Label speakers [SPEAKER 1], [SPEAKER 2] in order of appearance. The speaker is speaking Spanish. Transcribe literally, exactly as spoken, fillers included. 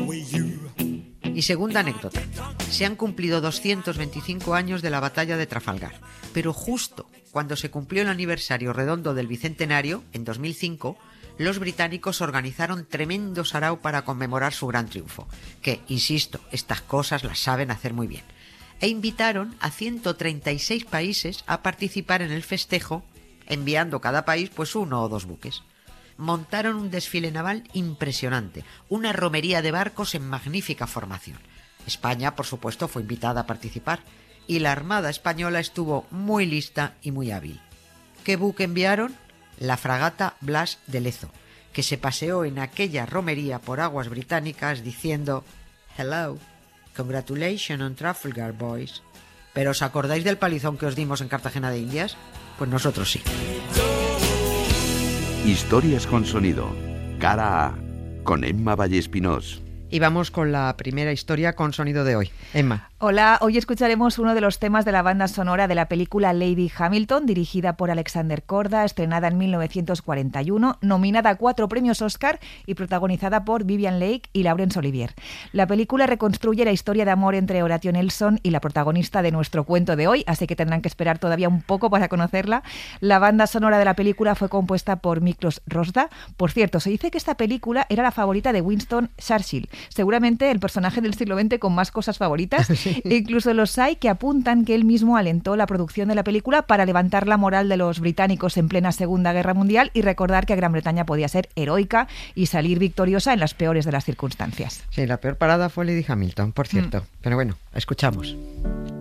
[SPEAKER 1] Y segunda anécdota, se han cumplido doscientos veinticinco años de la batalla de Trafalgar, pero justo cuando se cumplió el aniversario redondo del bicentenario, en dos mil cinco, los británicos organizaron tremendo sarao para conmemorar su gran triunfo, que, insisto, estas cosas las saben hacer muy bien, e invitaron a ciento treinta y seis países a participar en el festejo, enviando cada país pues uno o dos buques. Montaron un desfile naval impresionante, una romería de barcos en magnífica formación. España, por supuesto, fue invitada a participar y la Armada Española estuvo muy lista y muy hábil. ¿Qué buque enviaron? La fragata Blas de Lezo, que se paseó en aquella romería por aguas británicas diciendo «Hello, congratulations on Trafalgar, boys». ¿Pero os acordáis del palizón que os dimos en Cartagena de Indias? Pues nosotros sí.
[SPEAKER 2] Historias con sonido. Cara A. Con Emma Vallespinós.
[SPEAKER 1] Y vamos con la primera historia con sonido de hoy. Emma.
[SPEAKER 3] Hola, hoy escucharemos uno de los temas de la banda sonora de la película Lady Hamilton, dirigida por Alexander Korda, estrenada en mil novecientos cuarenta y uno, nominada a cuatro premios Oscar y protagonizada por Vivien Leigh y Laurence Olivier. La película reconstruye la historia de amor entre Horatio Nelson y la protagonista de nuestro cuento de hoy, así que tendrán que esperar todavía un poco para conocerla. La banda sonora de la película fue compuesta por Miklos Rozda. Por cierto, se dice que esta película era la favorita de Winston Churchill, seguramente el personaje del siglo veinte con más cosas favoritas. Sí. Incluso los hay que apuntan que él mismo alentó la producción de la película para levantar la moral de los británicos en plena Segunda Guerra Mundial y recordar que Gran Bretaña podía ser heroica y salir victoriosa en las peores de las circunstancias.
[SPEAKER 1] Sí, la peor parada fue Lady Hamilton, por cierto. Mm. Pero bueno, escuchamos.